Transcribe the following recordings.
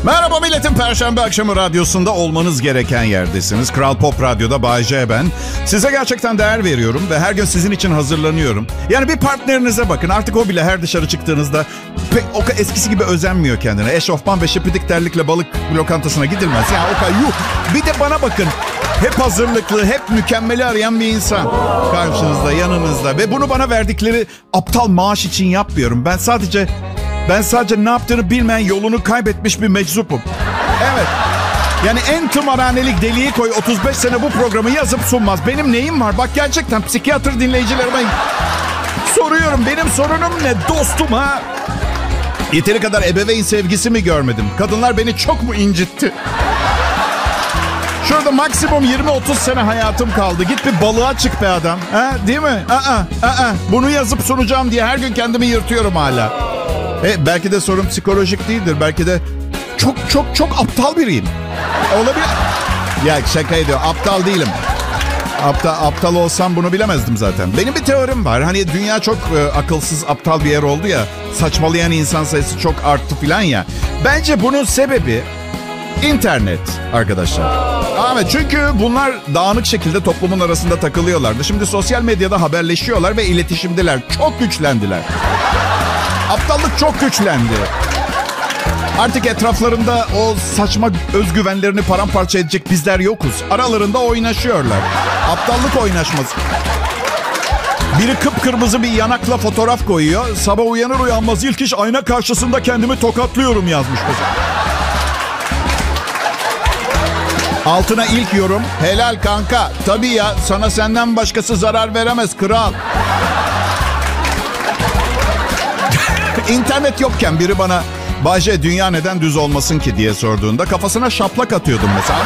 Merhaba milletin, Perşembe akşamı radyosunda olmanız gereken yerdesiniz. Kral Pop Radyo'da Bay J ben. Size gerçekten değer veriyorum ve her gün sizin için hazırlanıyorum. Yani bir partnerinize bakın, artık o bile her dışarı çıktığınızda pek eskisi gibi özenmiyor kendine. Eşofman ve şipidik terlikle balık lokantasına gidilmez. Yani o kadar yuh. Bir de bana bakın. Hep hazırlıklı, hep mükemmeli arayan bir insan. Karşınızda, yanınızda. Ve bunu bana verdikleri aptal maaş için yapmıyorum. Ben sadece ne yaptığını bilmeyen, yolunu kaybetmiş bir meczupum. Evet. Yani en tımarhanelik deliği koy, 35 sene bu programı yazıp sunmaz. Benim neyim var? Bak gerçekten psikiyatr dinleyicilerime soruyorum. Benim sorunum ne dostum ha? Yeteri kadar ebeveyn sevgisi mi görmedim? Kadınlar beni çok mu incitti? Şurada maksimum 20-30 sene hayatım kaldı. Git bir balığa çık be adam. Ha, değil mi? Bunu yazıp sunacağım diye her gün kendimi yırtıyorum hala. Belki de sorun psikolojik değildir. Belki de çok aptal biriyim. Olabilir. Ya şaka ediyor. Aptal değilim. Aptal olsam bunu bilemezdim zaten. Benim bir teorim var. Hani dünya çok akılsız, aptal bir yer oldu ya. Saçmalayan insan sayısı çok arttı filan ya. Bence bunun sebebi İnternet arkadaşlar. Evet, çünkü bunlar dağınık şekilde toplumun arasında takılıyorlardı. Şimdi sosyal medyada haberleşiyorlar ve iletişimdeler. Çok güçlendiler. Aptallık çok güçlendi. Artık etraflarında o saçma özgüvenlerini paramparça edecek bizler yokuz. Aralarında oynaşıyorlar. Aptallık oynaşması. Biri kıpkırmızı bir yanakla fotoğraf koyuyor. Sabah uyanır uyanmaz ilk iş ayna karşısında kendimi tokatlıyorum yazmış mesela. Altına ilk yorum, helal kanka. Tabii ya, sana senden başkası zarar veremez kral. İnternet yokken biri bana Bayce dünya neden düz olmasın ki diye sorduğunda kafasına şaplak atıyordum mesela.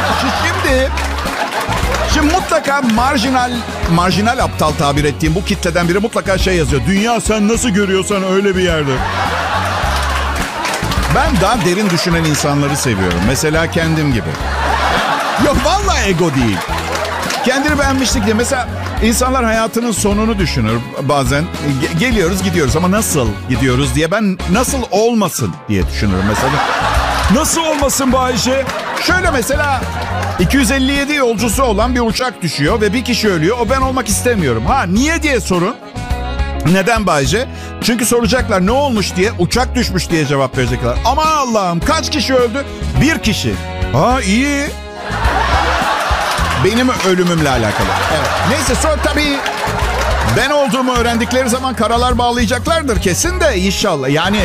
Şimdi mutlaka marjinal aptal tabir ettiğim bu kitleden biri mutlaka şey yazıyor. Dünya sen nasıl görüyorsan öyle bir yerde. Ben daha derin düşünen insanları seviyorum. Mesela kendim gibi. Yok vallahi ego değil. Kendini beğenmişlik diye. Mesela insanlar hayatının sonunu düşünür bazen. Geliyoruz gidiyoruz ama nasıl gidiyoruz diye. Ben nasıl olmasın diye düşünürüm mesela. Nasıl olmasın Bayce? Şöyle mesela 257 yolcusu olan bir uçak düşüyor ve bir kişi ölüyor. O ben olmak istemiyorum. Ha niye diye sorun. Neden Bayce? Çünkü soracaklar ne olmuş diye, uçak düşmüş diye cevap verecekler. Aman Allah'ım, kaç kişi öldü? Bir kişi. Ha iyi. Benim ölümümle alakalı. Evet. Neyse sonra tabii ben olduğumu öğrendikleri zaman karalar bağlayacaklardır kesin de inşallah.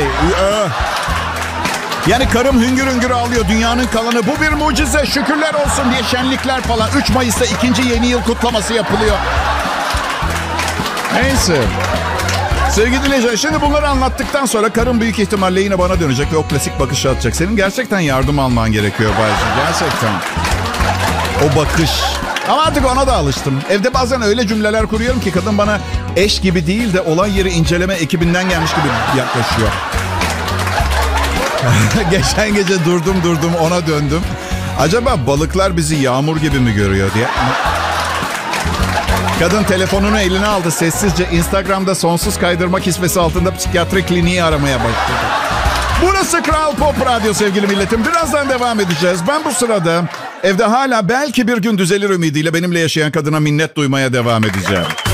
Yani karım hüngür hüngür ağlıyor, dünyanın kalanı. Bu bir mucize, şükürler olsun diye şenlikler falan. 3 Mayıs'ta 2. yeni yıl kutlaması yapılıyor. Neyse. Sevgili dinleyiciler, şimdi bunları anlattıktan sonra karım büyük ihtimalle yine bana dönecek ve o klasik bakışı atacak. Senin gerçekten yardım alman gerekiyor Bayce. Gerçekten. O bakış. Ama artık ona da alıştım. Evde bazen öyle cümleler kuruyorum ki kadın bana eş gibi değil de olay yeri inceleme ekibinden gelmiş gibi yaklaşıyor. Geçen gece durdum ona döndüm. Acaba balıklar bizi yağmur gibi mi görüyor diye. Kadın telefonunu eline aldı sessizce. Instagram'da sonsuz kaydırma kisvesi altında psikiyatri kliniği aramaya başladı. Burası Kral Pop Radyo sevgili milletim. Birazdan devam edeceğiz. Ben bu sırada evde hala belki bir gün düzelir ümidiyle benimle yaşayan kadına minnet duymaya devam edeceğim.